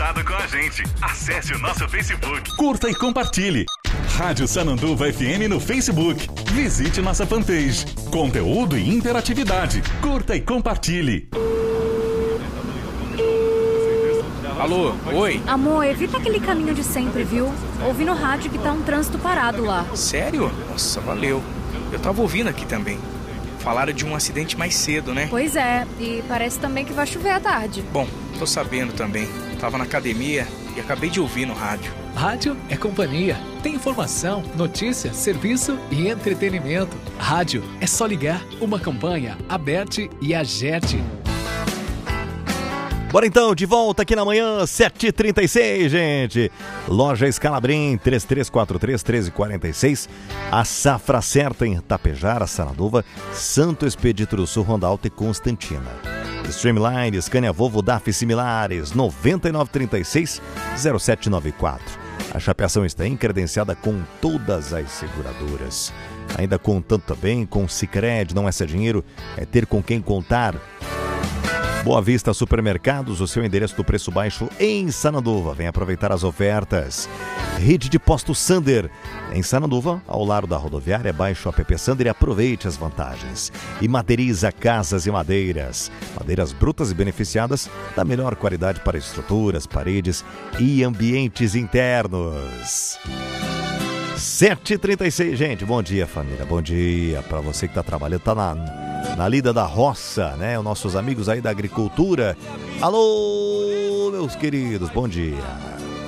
conectado com a gente. Acesse o nosso Facebook. Curta e compartilhe. Rádio Sananduva FM no Facebook. Visite nossa fanpage. Conteúdo e interatividade. Curta e compartilhe. Alô, oi? Amor, evita aquele caminho de sempre, viu? Ouvi no rádio que tá um trânsito parado lá. Sério? Nossa, valeu. Eu tava ouvindo aqui também. Falaram de um acidente mais cedo, né? Pois é, e parece também que vai chover à tarde. Bom, tô sabendo também. Tava na academia e acabei de ouvir no rádio. Rádio é companhia. Tem informação, notícia, serviço e entretenimento. Rádio é só ligar. Uma campanha, Aberte e Agerte. Bora então, de volta aqui na manhã, 7h36, gente. Loja Scalabrim, 3343-1346. A Safra Certa em Tapejara, Sananduva, Santo Expedito do Sul, Ronda Alta e Constantina. Streamline, Scania Volvo, DAF similares, 9936-0794. A chapeação está credenciada com todas as seguradoras. Ainda contando também com Sicredi, não é ser dinheiro, é ter com quem contar. Boa Vista Supermercados, o seu endereço do preço baixo em Sananduva. Vem aproveitar as ofertas. Rede de Posto Sander. Em Sananduva, ao lado da rodoviária, baixe o app Sander e aproveite as vantagens. E Materiza Casas e Madeiras. Madeiras brutas e beneficiadas da melhor qualidade para estruturas, paredes e ambientes internos. 7h36, gente. Bom dia, família. Bom dia para você que está trabalhando. Está na lida da roça, né? Os nossos amigos aí da agricultura. Alô, meus queridos. Bom dia.